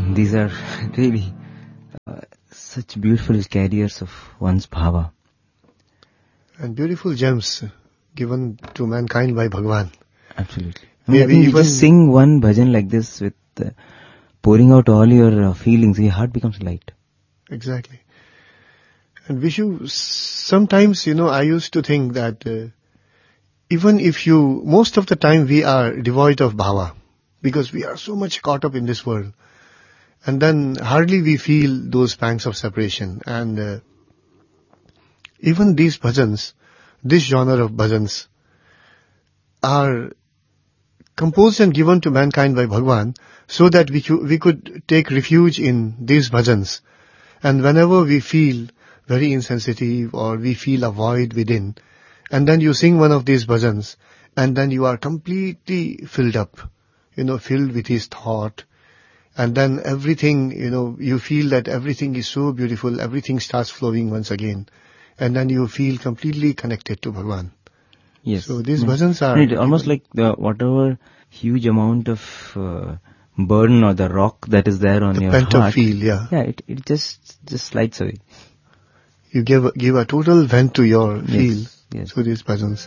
These are really such beautiful carriers of one's bhava. And beautiful gems given to mankind by Bhagwan. Absolutely. I think you just sing one bhajan like this with pouring out all your feelings, your heart becomes light. Exactly. And Vishu, sometimes, I used to think that even if most of the time we are devoid of bhava, because we are so much caught up in this world, and then hardly we feel those pangs of separation. And even these bhajans, this genre of bhajans, are composed and given to mankind by Bhagwan so that we could take refuge in these bhajans. And whenever we feel very insensitive or we feel a void within, and then you sing one of these bhajans, and then you are completely filled up, filled with his thought. And then everything, you feel that everything is so beautiful, everything starts flowing once again. And then you feel completely connected to Bhagwan. Yes. So these bhajans are... almost like whatever huge amount of burden or the rock that is there on your heart. The pent-up feel, yeah. Yeah, it just slides away. You give a total vent to your feel through these bhajans.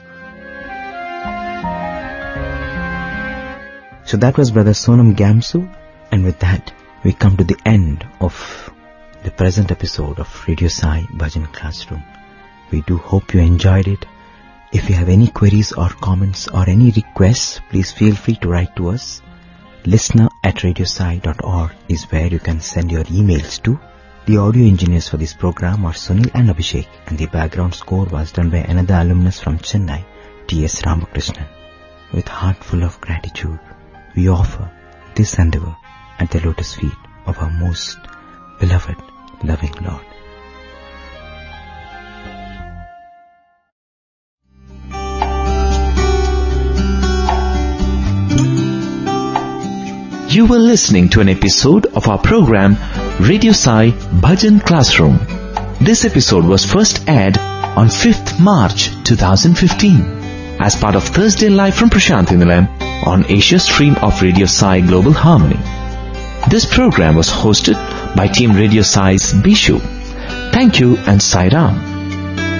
So that was Brother Sonam Gamsu. And with that, we come to the end of the present episode of Radio Sai Bhajan Classroom. We do hope you enjoyed it. If you have any queries or comments or any requests, please feel free to write to us. listener@radiosai.org is where you can send your emails to. The audio engineers for this program are Sunil and Abhishek, and the background score was done by another alumnus from Chennai, T.S. Ramakrishnan. With heart full of gratitude, we offer this endeavor at the lotus feet of our most beloved, loving Lord. You were listening to an episode of our program Radio Sai Bhajan Classroom. This episode was first aired on 5th March 2015 as part of Thursday Live from Prashanthi Nilayam on Asia stream of Radio Sai Global Harmony. This program was hosted by Team Radio Sai's Bishu. Thank you and Sai Ram.